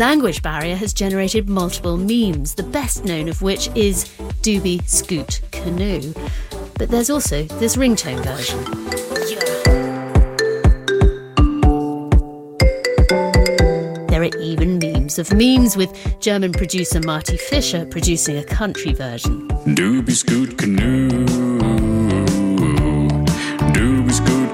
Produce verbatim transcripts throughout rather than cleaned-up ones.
Language barrier has generated multiple memes, the best known of which is Doobie Scoot Canoe. But there's also this ringtone version. There are even memes of memes with German producer Marty Fischer producing a country version. Doobie Scoot Canoe, Doobie Scoot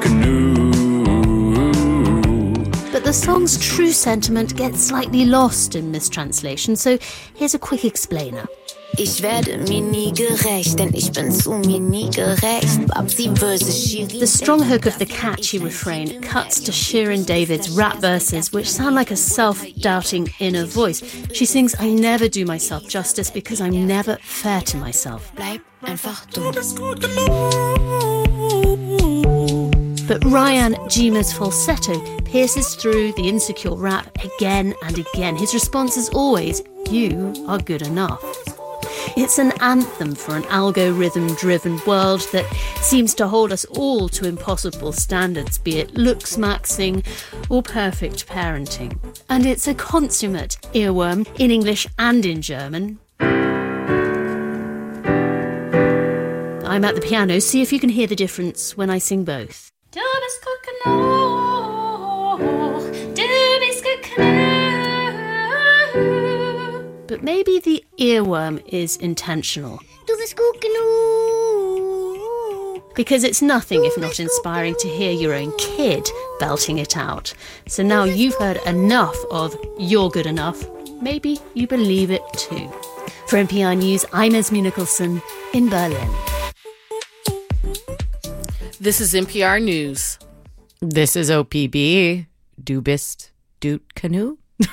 Canoe. But the song's true sentiment gets slightly lost in mistranslation, so here's a quick explainer. Ich werde mir nie gerecht, denn ich bin zu mir nie gerecht. Babsi versus Shiri. The strong hook of the catchy refrain cuts to Shirin David's rap verses, which sound like a self-doubting inner voice. She sings, I never do myself justice because I'm never fair to myself. Bleib einfach du. But Ryan Jima's falsetto pierces through the insecure rap again and again. His response is always, you are good enough. It's an anthem for an algorithm-driven world that seems to hold us all to impossible standards, be it looks maxing or perfect parenting. And it's a consummate earworm in English and in German. I'm at the piano, see if you can hear the difference when I sing both. Du bist gut genug, du bist gut genug. But maybe the earworm is intentional. Du bist gut genug. Because it's nothing if not inspiring to hear your own kid belting it out. So now you've heard enough of You're Good Enough, maybe you believe it too. For N P R News, I'm Esme Nicholson in Berlin. This is N P R News. This is O P B. Du bist Doot Canoe.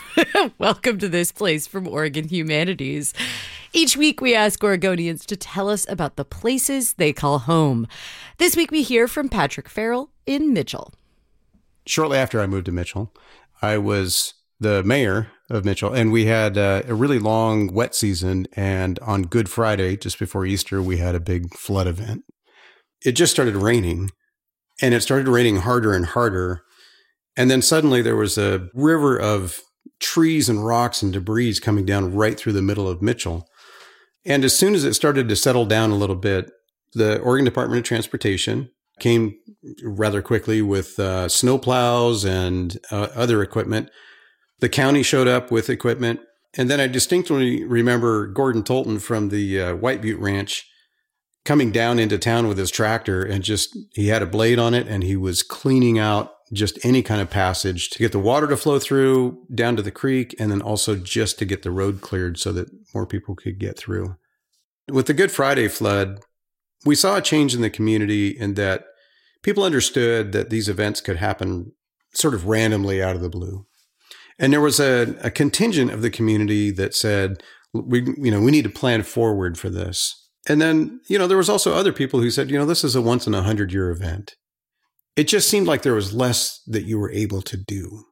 Welcome to This Place from Oregon Humanities. Each week we ask Oregonians to tell us about the places they call home. This week we hear from Patrick Farrell in Mitchell. Shortly after I moved to Mitchell, I was the mayor of Mitchell, and we had uh, a really long wet season, and on Good Friday, just before Easter, we had a big flood event. It just started raining, and it started raining harder and harder, and then suddenly there was a river of trees and rocks and debris coming down right through the middle of Mitchell. And as soon as it started to settle down a little bit, the Oregon Department of Transportation came rather quickly with uh, snowplows and uh, other equipment. The county showed up with equipment. And then I distinctly remember Gordon Tolton from the uh, White Butte Ranch coming down into town with his tractor, and just, he had a blade on it and he was cleaning out just any kind of passage to get the water to flow through down to the creek, and then also just to get the road cleared so that more people could get through. With the Good Friday flood, we saw a change in the community in that people understood that these events could happen sort of randomly out of the blue. And there was a, a contingent of the community that said, we, you know, we need to plan forward for this. And then, you know, there was also other people who said, you know, this is a once in a hundred year event. It just seemed like there was less that you were able to do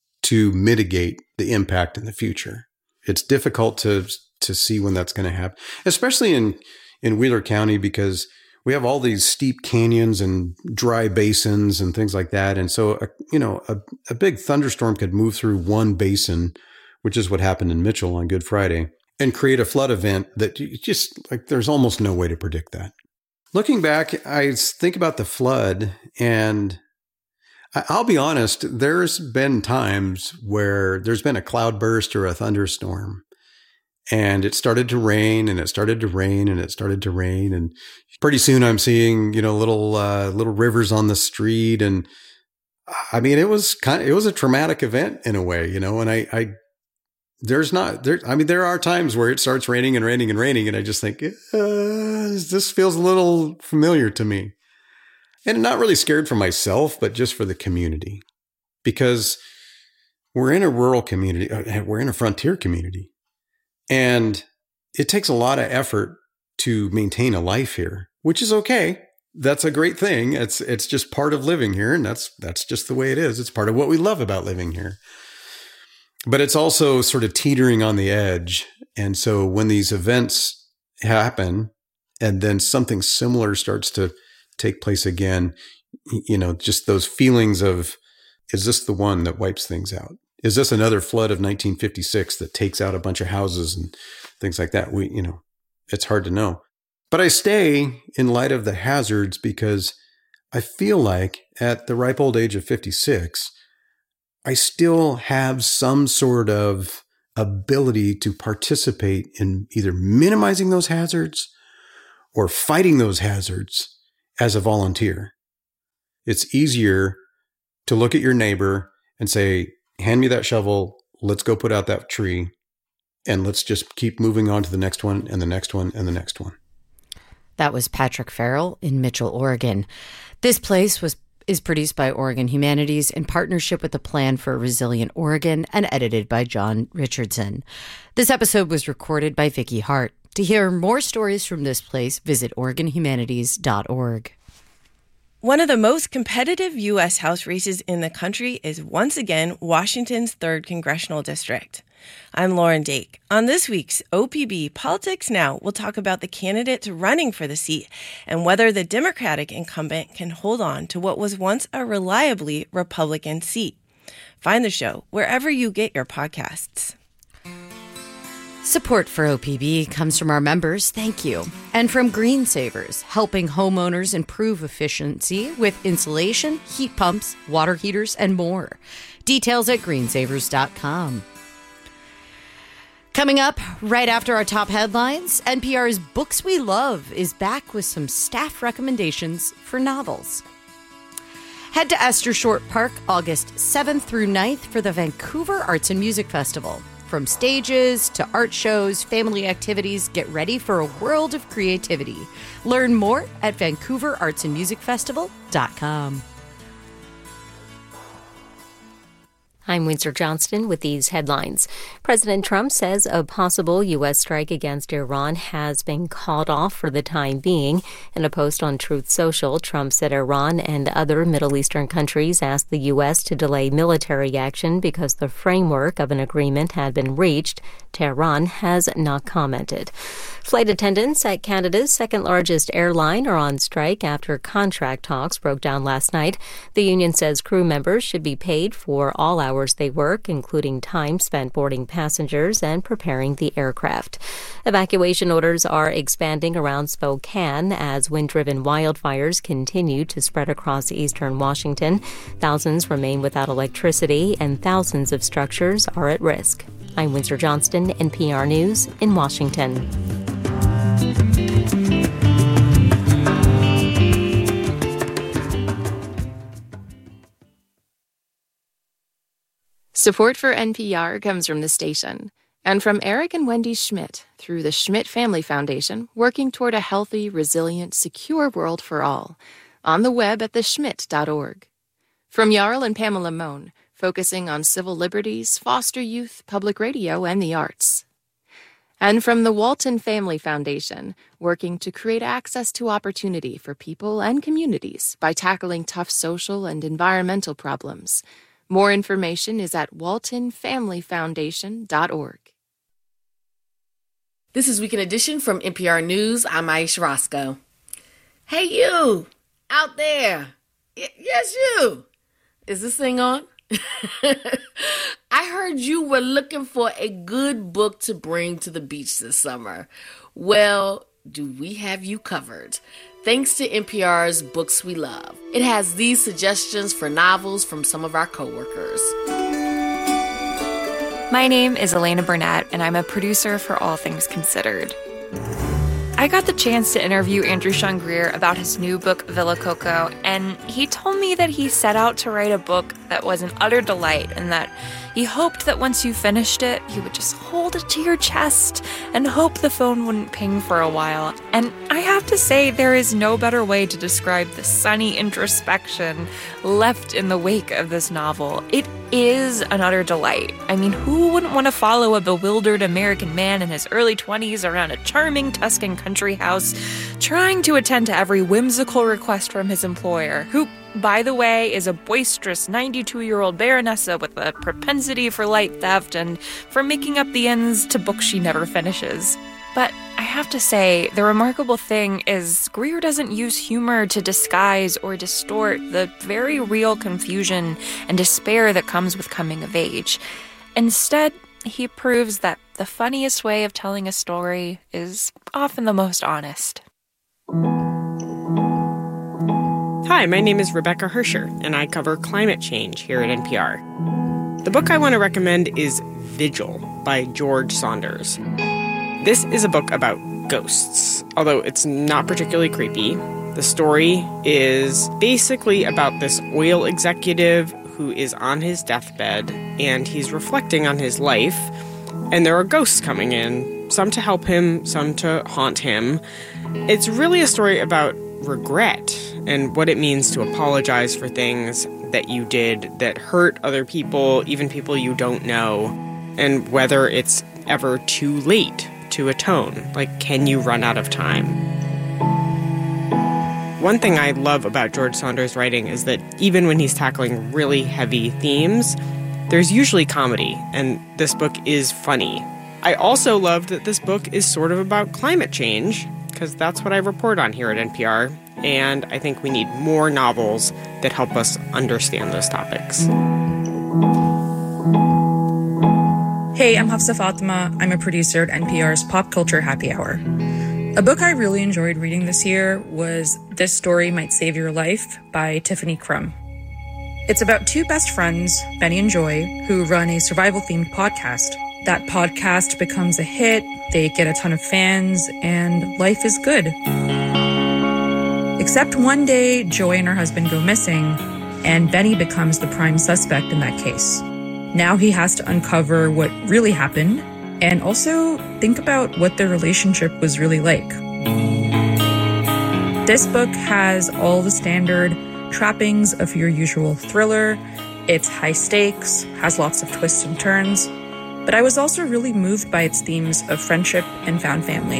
to mitigate the impact in the future. It's difficult to to see when that's going to happen, especially in, in Wheeler County, because we have all these steep canyons and dry basins and things like that. And so, a, you know, a, a big thunderstorm could move through one basin, which is what happened in Mitchell on Good Friday, and create a flood event that you just, like, there's almost no way to predict that. Looking back, I think about the flood, and I'll be honest, there's been times where there's been a cloudburst or a thunderstorm, and it started to rain, and it started to rain, and it started to rain, and pretty soon I'm seeing, you know, little uh, little rivers on the street, and I mean, it was kind of, it was a traumatic event in a way, you know, and I, I There's not there. I mean, there are times where it starts raining and raining and raining, and I just think, uh, this feels a little familiar to me. And not really scared for myself, but just for the community, because we're in a rural community, we're in a frontier community, and it takes a lot of effort to maintain a life here, which is okay. That's a great thing. It's it's just part of living here, and that's that's just the way it is. It's part of what we love about living here. But it's also sort of teetering on the edge. And so when these events happen and then something similar starts to take place again, you know, just those feelings of, is this the one that wipes things out? is this another flood of nineteen fifty-six that takes out a bunch of houses and things like that? We, you know, it's hard to know. But I stay in light of the hazards because I feel like at the ripe old age of fifty-six, I still have some sort of ability to participate in either minimizing those hazards or fighting those hazards as a volunteer. It's easier to look at your neighbor and say, hand me that shovel, let's go put out that tree, and let's just keep moving on to the next one and the next one and the next one. That was Patrick Farrell in Mitchell, Oregon. This place was is produced by Oregon Humanities in partnership with the Plan for a Resilient Oregon and edited by John Richardson. This episode was recorded by Vicky Hart. To hear more stories from this place, visit oregon humanities dot org. One of the most competitive U S House races in the country is once again Washington's third Congressional District. I'm Lauren Dake. On this week's O P B Politics Now, we'll talk about the candidates running for the seat and whether the Democratic incumbent can hold on to what was once a reliably Republican seat. Find the show wherever you get your podcasts. Support for O P B comes from our members, thank you, and from Green Savers, helping homeowners improve efficiency with insulation, heat pumps, water heaters, and more. Details at green savers dot com. Coming up, right after our top headlines, N P R's Books We Love is back with some staff recommendations for novels. Head to Esther Short Park August seventh through ninth for the Vancouver Arts and Music Festival. From stages to art shows, family activities, get ready for a world of creativity. Learn more at vancouver arts and music festival dot com. I'm Windsor Johnston with these headlines. President Trump says a possible U S strike against Iran has been called off for the time being. In a post on Truth Social, Trump said Iran and other Middle Eastern countries asked the U S to delay military action because the framework of an agreement had been reached. Tehran has not commented. Flight attendants at Canada's second-largest airline are on strike after contract talks broke down last night. The union says crew members should be paid for all hours they work, including time spent boarding passengers and preparing the aircraft. Evacuation orders are expanding around Spokane as wind-driven wildfires continue to spread across eastern Washington. Thousands remain without electricity, and thousands of structures are at risk. I'm Windsor Johnston, N P R News in Washington. Support for N P R comes from the station and from Eric and Wendy Schmidt through the Schmidt Family Foundation, working toward a healthy, resilient, secure world for all. On the web at the schmidt dot org. From Jarl and Pamela Mohn, focusing on civil liberties, foster youth, public radio, and the arts. And from the Walton Family Foundation, working to create access to opportunity for people and communities by tackling tough social and environmental problems. More information is at walton family foundation dot org. This is Weekend Edition from N P R News. I'm Aisha Roscoe. Hey, you out there. Y- yes, you. Is this thing on? I heard you were looking for a good book to bring to the beach this summer. Well, do we have you covered? Thanks to N P R's Books We Love. It has these suggestions for novels from some of our coworkers. My name is Elena Burnett, and I'm a producer for All Things Considered. I got the chance to interview Andrew Sean Greer about his new book, Villa Coco, and he told me that he set out to write a book that was an utter delight and that he hoped that once you finished it, you would just hold it to your chest and hope the phone wouldn't ping for a while. And I have to say, there is no better way to describe the sunny introspection left in the wake of this novel. It is an utter delight. I mean, who wouldn't want to follow a bewildered American man in his early twenties around a charming Tuscan country house, trying to attend to every whimsical request from his employer, who, by the way, is a boisterous ninety-two-year-old baronessa with a propensity for light theft and for making up the ends to books she never finishes. But I have to say, the remarkable thing is Greer doesn't use humor to disguise or distort the very real confusion and despair that comes with coming of age. Instead, he proves that the funniest way of telling a story is often the most honest. Hi, my name is Rebecca Hersher, and I cover climate change here at N P R. The book I want to recommend is Vigil by George Saunders. This is a book about ghosts, although it's not particularly creepy. The story is basically about this oil executive who is on his deathbed, and he's reflecting on his life, and there are ghosts coming in, some to help him, some to haunt him. It's really a story about regret and what it means to apologize for things that you did that hurt other people, even people you don't know, and whether it's ever too late to atone. Like, can you run out of time? One thing I love about George Saunders' writing is that even when he's tackling really heavy themes, there's usually comedy, and this book is funny. I also love that this book is sort of about climate change, because that's what I report on here at N P R, and I think we need more novels that help us understand those topics. Hey, I'm Hafsa Fatima. I'm a producer at N P R's Pop Culture Happy Hour. A book I really enjoyed reading this year was This Story Might Save Your Life by Tiffany Crum. It's about two best friends, Benny and Joy, who run a survival-themed podcast. That podcast becomes a hit, they get a ton of fans, and life is good. Except one day, Joy and her husband go missing, and Benny becomes the prime suspect in that case. Now he has to uncover what really happened, and also think about what their relationship was really like. This book has all the standard trappings of your usual thriller. It's high stakes, has lots of twists and turns, but I was also really moved by its themes of friendship and found family.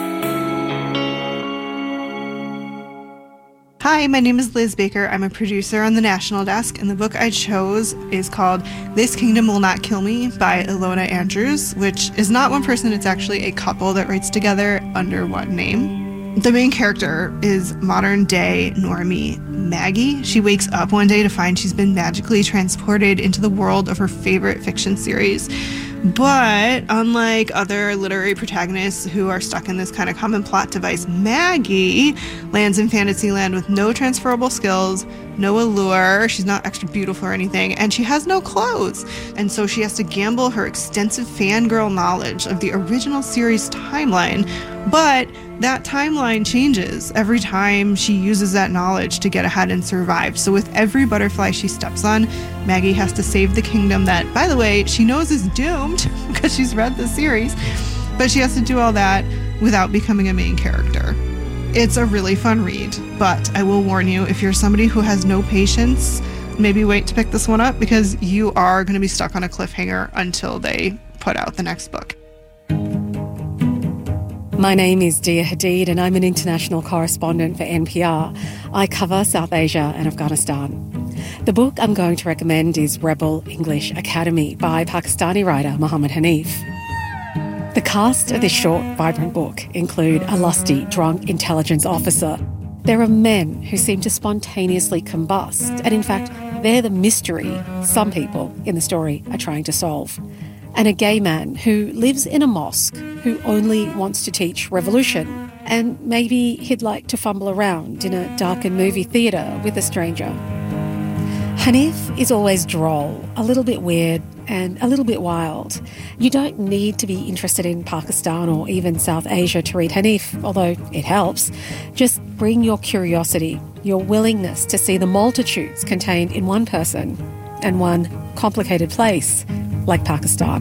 Hi, my name is Liz Baker. I'm a producer on the National Desk, and the book I chose is called This Kingdom Will Not Kill Me by Ilona Andrews, which is not one person, it's actually a couple that writes together under one name. The main character is modern-day normie Maggie. She wakes up one day to find she's been magically transported into the world of her favorite fiction series. But unlike other literary protagonists who are stuck in this kind of common plot device, Maggie lands in Fantasyland with no transferable skills, no allure, she's not extra beautiful or anything, and she has no clothes. And so she has to gamble her extensive fangirl knowledge of the original series timeline. But that timeline changes every time she uses that knowledge to get ahead and survive. So with every butterfly she steps on, Maggie has to save the kingdom that, by the way, she knows is doomed because she's read the series. But she has to do all that without becoming a main character. It's a really fun read, but I will warn you, if you're somebody who has no patience, maybe wait to pick this one up because you are going to be stuck on a cliffhanger until they put out the next book. My name is Dia Hadid and I'm an international correspondent for N P R. I cover South Asia and Afghanistan. The book I'm going to recommend is Rebel English Academy by Pakistani writer Mohammed Hanif. The cast of this short, vibrant book include a lusty, drunk intelligence officer. There are men who seem to spontaneously combust, and in fact, they're the mystery some people in the story are trying to solve. And a gay man who lives in a mosque who only wants to teach revolution, and maybe he'd like to fumble around in a darkened movie theatre with a stranger. Hanif is always droll, a little bit weird, and a little bit wild. You don't need to be interested in Pakistan or even South Asia to read Hanif, although it helps. Just bring your curiosity, your willingness to see the multitudes contained in one person and one complicated place like Pakistan.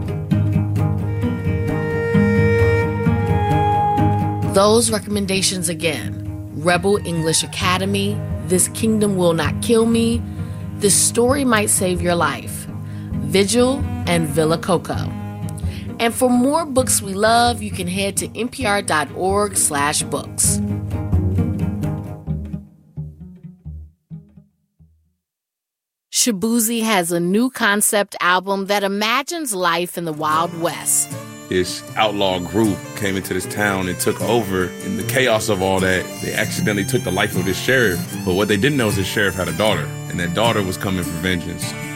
Those recommendations again: Rebel English Academy, This Kingdom Will Not Kill Me, This Story Might Save Your Life, Vigil, and Villa Coco. And for more books we love, you can head to npr.org slash books. Shaboozey has a new concept album that imagines life in the Wild West. this outlaw group came into this town and took over. In the chaos of all that, they accidentally took the life of this sheriff. But what they didn't know is the sheriff had a daughter, and that daughter was coming for vengeance.